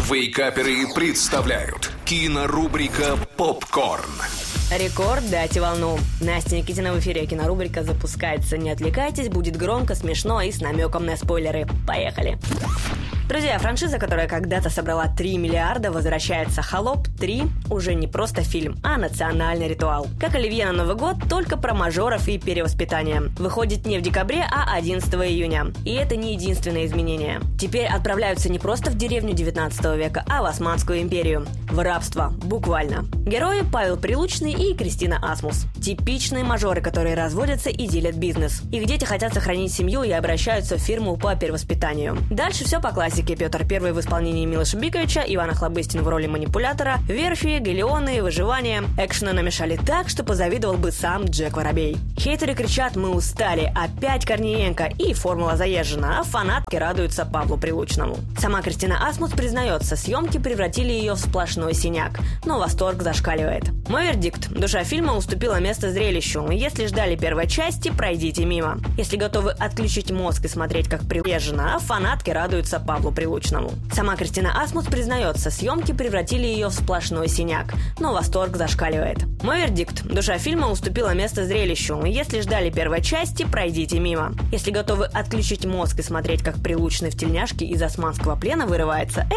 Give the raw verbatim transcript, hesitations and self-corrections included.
Вейкаперы представляют кинорубрика «Попкорн». Рекорд, дайте волну. Настя Никитина в эфире. Кинорубрика запускается. Не отвлекайтесь, будет громко, смешно и с намеком на спойлеры. Поехали. Друзья, франшиза, которая когда-то собрала три миллиарда, возвращается. «Холоп три» уже не просто фильм, а национальный ритуал. Как оливье на Новый год, только про мажоров и перевоспитание. Выходит не в декабре, а одиннадцатого июня. И это не единственное изменение. Теперь отправляются не просто в деревню девятнадцатого века, а в Османскую империю. В рабство, буквально. Герои Павел Прилучный и Кристина Асмус. Типичные мажоры, которые разводятся и делят бизнес. Их дети хотят сохранить семью и обращаются в фирму по перевоспитанию. Дальше все по классике. Петр Первый в исполнении Милоша Биковича, Иван Охлобыстин в роли манипулятора, верфи, галеоны, выживание. Экшена намешали так, что позавидовал бы сам Джек Воробей. Хейтеры кричат: «Мы устали, опять Корниенко», и формула заезжена, а фанатки радуются Павлу Прилучному. Сама Кристина Асмус признается, съемки превратили ее в сплошной синяк, но восторг зашкаливает. Мой вердикт: душа фильма уступила место зрелищу. Если ждали первой части, пройдите мимо. Если готовы отключить мозг и смотреть как приезжена, фанатки радуются Павлу Прилучному. Сама Кристина Асмус признается, съемки превратили ее в сплошной синяк, но восторг зашкаливает. Мой вердикт: душа фильма уступила место зрелищу. Если ждали первой части, пройдите мимо. Если готовы отключить мозг и смотреть как Прилучный в тельняшке из османского плена вырывается,